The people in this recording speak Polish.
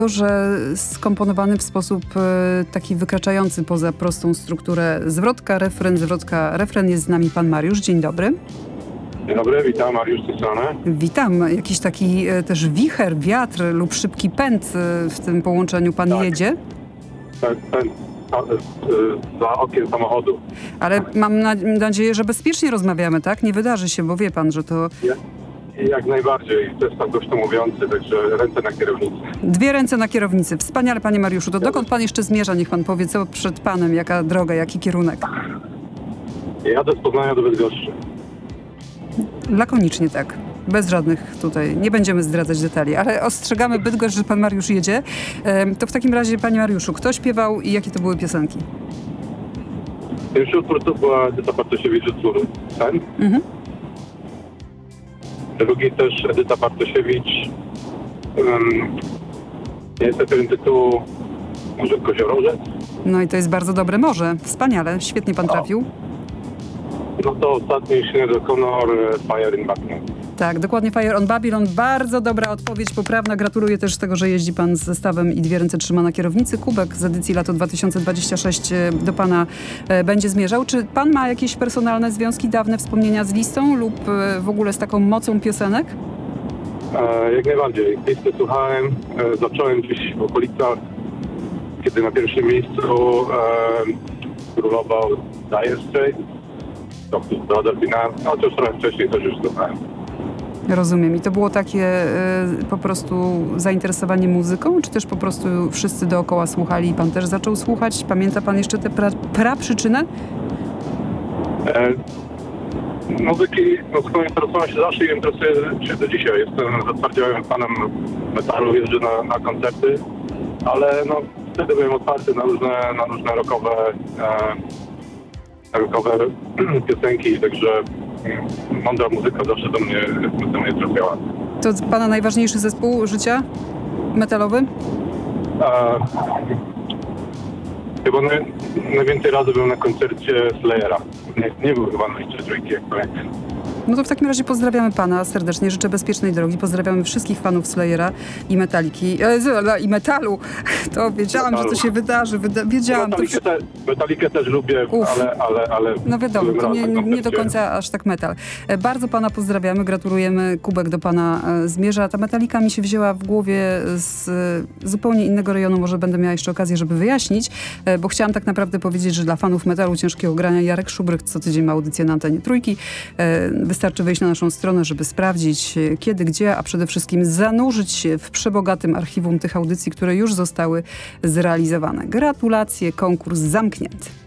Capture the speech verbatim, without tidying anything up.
że skomponowany w sposób e, taki wykraczający poza prostą strukturę zwrotka, refren, zwrotka, refren. Jest z nami pan Mariusz. Dzień dobry. Dzień dobry, witam, Mariusz z tej strony. Witam. Jakiś taki e, też wicher, wiatr lub szybki pęd e, w tym połączeniu pan Tak. jedzie? Ten, ten, a, e, za okien samochodu. Ale mam na, nadzieję, że bezpiecznie rozmawiamy, tak? Nie wydarzy się, bo wie pan, że to Ja, jak najbardziej, to jest tak głośno mówiący, także ręce na kierownicy. dwie ręce na kierownicy. Wspaniale, panie Mariuszu. To dokąd pan jeszcze zmierza? Niech pan powie, co przed panem, jaka droga, jaki kierunek? Jadę z Poznania do Bydgoszczy. Lakonicznie tak. Bez żadnych tutaj, nie będziemy zdradzać detali, ale ostrzegamy Bydgoszcz, że pan Mariusz jedzie. E, to w takim razie, panie Mariuszu, kto śpiewał i jakie to były piosenki? Pierwszy utwór to była Edyta Bartosiewicz utwór Sen. Mhm. Drugi też Edyta Bartosiewicz. Um, nie jest pewien tytuł, może Koziorożec. No i to jest bardzo dobre morze. Wspaniale, świetnie pan trafił. No to ostatni Sinéad O'Connor, Fire in Babylon. Tak, dokładnie, Fire on Babylon. Bardzo dobra odpowiedź, poprawna. Gratuluję też tego, że jeździ pan z zestawem i dwie ręce trzyma na kierownicy. Kubek z edycji lato dwa tysiące dwudziesty szósty do pana e, będzie zmierzał. Czy pan ma jakieś personalne związki, dawne wspomnienia z listą lub e, w ogóle z taką mocą piosenek? E, jak najbardziej. Listy słuchałem, e, zacząłem gdzieś w okolicach, kiedy na pierwszym miejscu e, królował Dire Straits, Doctor Brother Finance, no chociaż trochę wcześniej też już słuchałem. Rozumiem. I to było takie e, po prostu zainteresowanie muzyką, czy też po prostu wszyscy dookoła słuchali i pan też zaczął słuchać? Pamięta pan jeszcze tę pra, praprzyczynę? E, muzyki, no z którą interesowałem się zawsze i interesuję się do dzisiaj. Jestem zatwardziałym fanem metalu, jeżdżę na, na koncerty, ale no wtedy byłem otwarty na różne, na różne rockowe, e, rockowe piosenki, także mądra muzyka zawsze do mnie, do mnie trafiała. To pana najważniejszy zespół życia metalowy? E, chyba naj, najwięcej razy byłem na koncercie Slayera. Nie, nie był chyba na liście trójki, jak pamiętam. No to w takim razie pozdrawiamy pana serdecznie. Życzę bezpiecznej drogi. Pozdrawiamy wszystkich fanów Slayera i Metaliki. E, I metalu. To wiedziałam, Metalu. że to się wydarzy. Wyda wiedziałam. Metalikę, To... te, Metalikę też lubię, ale, ale, ale... No wiadomo, to nie, byłem raz na nie do koncercie. końca aż tak metal. E, Bardzo pana pozdrawiamy. Gratulujemy. Kubek do pana e, zmierza. Ta Metalika mi się wzięła w głowie z e, zupełnie innego rejonu. Może będę miała jeszcze okazję, żeby wyjaśnić, e, bo chciałam tak naprawdę powiedzieć, że dla fanów metalu ciężkiego grania Jarek Szubryk co tydzień ma audycję na antenie Trójki. E, Wystarczy wejść na naszą stronę, żeby sprawdzić kiedy, gdzie, a przede wszystkim zanurzyć się w przebogatym archiwum tych audycji, które już zostały zrealizowane. Gratulacje, konkurs zamknięty.